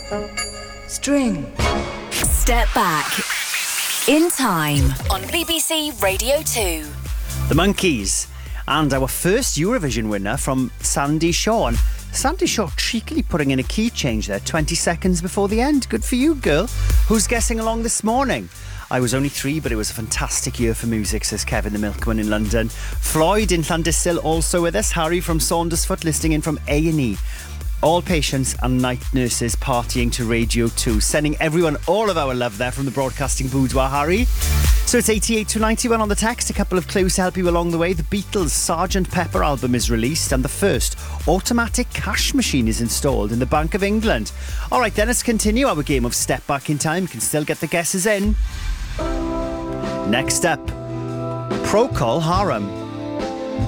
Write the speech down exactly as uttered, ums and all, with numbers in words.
String. Step Back in Time on B B C Radio two. The Monkees, and our first Eurovision winner from Sandy Shaw. And Sandy Shaw cheekily putting in a key change there twenty seconds before the end. Good for you, girl. Who's guessing along this morning? I was only three, but it was a fantastic year for music, says Kevin the Milkman in London. Floyd in Llandyssil also with us. Harry from Saundersfoot listening in from A and E. All patients and night nurses partying to Radio two. Sending everyone all of our love there from the broadcasting boudoir, Harry. So it's eighty-eight to ninety-one on the text. A couple of clues to help you along the way. The Beatles' Sergeant Pepper album is released, and the first automatic cash machine is installed in the Bank of England. All right, then let's continue our game of Step Back in Time. You can still get the guesses in. Next up, Procol Harum.